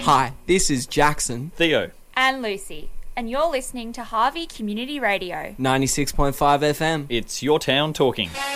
Hi, this is Jackson. Theo. And Lucy. And you're listening to Harvey Community Radio. 96.5 FM. It's your town talking.